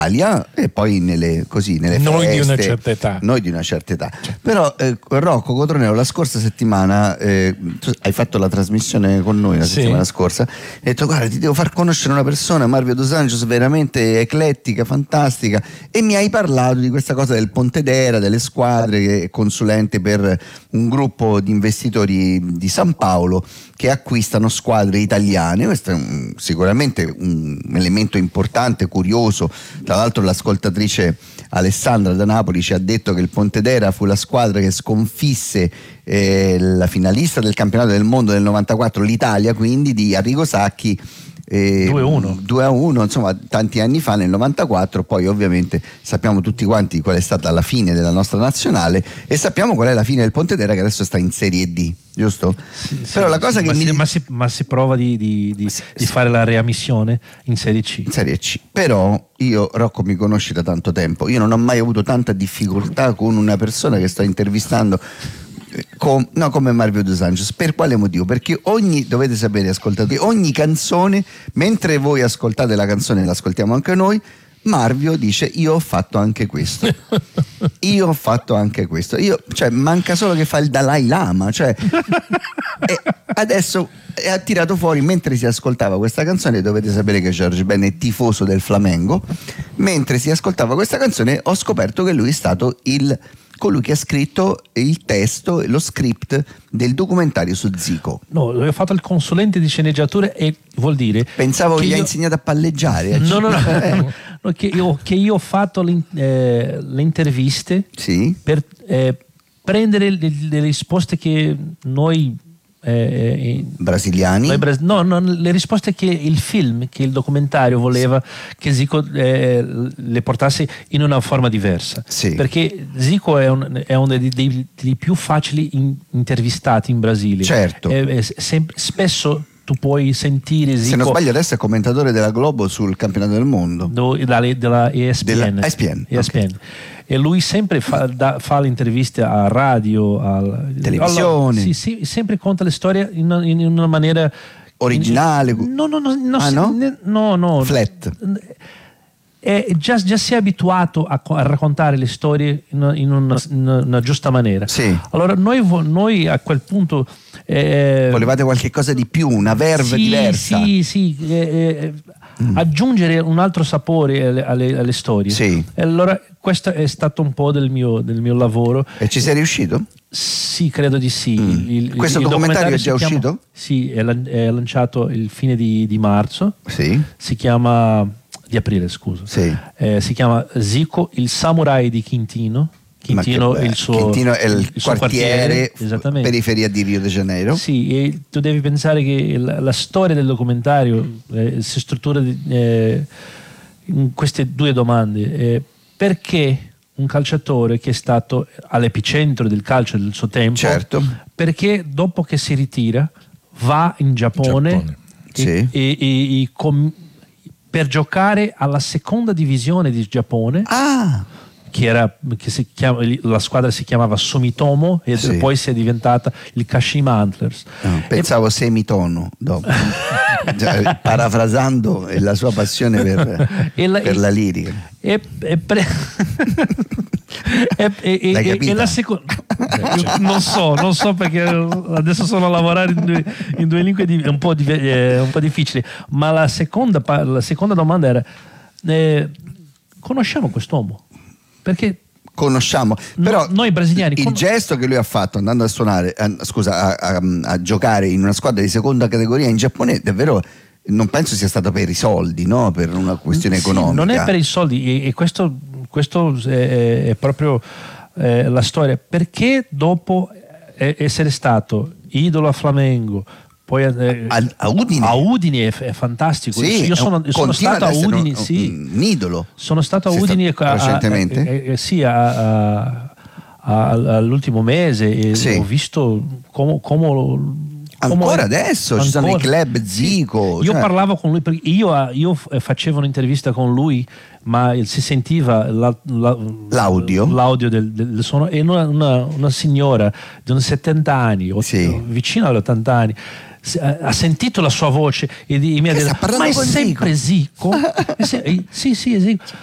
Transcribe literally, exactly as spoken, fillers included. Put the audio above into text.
e poi nelle, così, nelle noi feste, di una certa età noi di una certa età. Però eh, Rocco Cotroneo la scorsa settimana eh, tu hai fatto la trasmissione con noi la sì. settimana scorsa, hai detto guarda ti devo far conoscere una persona, Marvio Dos Anjos, veramente eclettica, fantastica, e mi hai parlato di questa cosa del Pontedera, delle squadre, che è consulente per un gruppo di investitori di San Paolo che acquistano squadre italiane. Questo è un, sicuramente un elemento importante, curioso. Tra l'altro l'ascoltatrice Alessandra da Napoli ci ha detto che il Pontedera fu la squadra che sconfisse eh, la finalista del campionato del mondo del novantaquattro, l'Italia quindi di Arrigo Sacchi, eh, due a uno due a uno, insomma tanti anni fa, nel novantaquattro. Poi ovviamente sappiamo tutti quanti qual è stata la fine della nostra nazionale e sappiamo qual è la fine del Pontedera, che adesso sta in Serie D, giusto? Sì, però sì, la cosa sì, che ma, mi si, ma, si, ma si prova di, di, di, sì, di sì. fare la reammissione in Serie C. In Serie C. Però io, Rocco, mi conosci da tanto tempo, io non ho mai avuto tanta difficoltà con una persona che sto intervistando Com, no, come Marvio Dos Anjos. Per quale motivo? Perché ogni, dovete sapere ascoltatori, ogni canzone, mentre voi ascoltate la canzone, l'ascoltiamo anche noi, Marvio dice io ho fatto anche questo, io ho fatto anche questo, io, cioè manca solo che fa il Dalai Lama, cioè e adesso ha tirato fuori, mentre si ascoltava questa canzone, dovete sapere che George Ben è tifoso del Flamengo, mentre si ascoltava questa canzone ho scoperto che lui è stato il colui che ha scritto il testo, lo script del documentario su Zico. No, ho fatto il consulente di sceneggiature e vuol dire pensavo che gli io... ha insegnato a palleggiare. No, no, no, no, no che, io, che io ho fatto le, eh, le interviste sì. per eh, prendere le, le risposte che noi Eh, brasiliani noi, no, no, le risposte che il film, che il documentario voleva sì. che Zico eh, le portasse in una forma diversa, sì. perché Zico è, un, è uno dei, dei, dei più facili in, intervistati in Brasile, certo. è, è, sem- spesso tu puoi sentire Zico, se non sbaglio adesso è commentatore della Globo sul campionato del mondo do, della, della E S P N, della E S P N, E S P N. Okay. E lui sempre fa, da, fa le interviste a radio, a televisione, alla, sì, sì, sempre conta le storie in una, in una maniera originale. In, no, no, no, no, ah, no? no, no, flat. È già, già si è abituato a, a raccontare le storie in una, in una, in una giusta maniera. Sì. Allora noi, noi a quel punto eh, volevate qualche cosa di più, una verve sì, diversa. Sì, sì, eh, mm. aggiungere un altro sapore alle, alle, alle storie. Sì. E allora questo è stato un po' del mio, del mio lavoro. E ci sei riuscito? Sì, credo di sì. Mm. Il, Questo il documentario, documentario è già chiama, uscito? Sì, è, è lanciato il fine di, di marzo. Sì. Si chiama di aprile, scusa. Sì. Eh, si chiama Zico, il samurai di Quintino. Quintino è il suo, Quintino è il, il quartiere, suo quartiere periferia di Rio de Janeiro. Sì, e tu devi pensare che la, la storia del documentario eh, si struttura di, eh, in queste due domande. Eh, perché un calciatore che è stato all'epicentro del calcio del suo tempo, certo. perché dopo che si ritira va in Giappone, Giappone. E, sì. e, e, e com, per giocare alla seconda divisione di Giappone, ah. che era che si chiama, la squadra si chiamava Sumitomo e sì. poi si è diventata il Kashima Antlers. No, pensavo e... semitono dopo. Parafrasando la sua passione per, e la, per la lirica. E, e, pre... e, e, e, e la seconda non so, non so perché adesso sono a lavorare in due, in due lingue di, un, po di, eh, un po' difficili, ma la seconda, la seconda domanda era eh, conosciamo quest'uomo? Perché conosciamo, però no, noi brasiliani il con... gesto che lui ha fatto andando a suonare a, scusa a, a, a giocare in una squadra di seconda categoria in Giappone, davvero non penso sia stato per i soldi, no? Per una questione sì, economica. Non è per i soldi, e, e questo, questo è, è proprio eh, la storia, perché dopo essere stato idolo a Flamengo, poi eh, a, a Udine, a Udine è, è fantastico. Sì, io sono, sono stato a Udine, un, sì. un idolo. Sono stato a Sei Udine stato, a, recentemente? A, eh, eh, sì, a, a, a, all'ultimo mese e sì. ho visto come, come ancora adesso ancora. Ci sono i club Zico. Io cioè. parlavo con lui perché io, io facevo un'intervista con lui, ma si sentiva la, la, l'audio, l'audio del, del suono, e una, una, una signora di uns settanta anni, sì. vicino agli ottanta anni, ha sentito la sua voce e mi ha detto: ma è sempre Zico? Sì, sì, è Zico.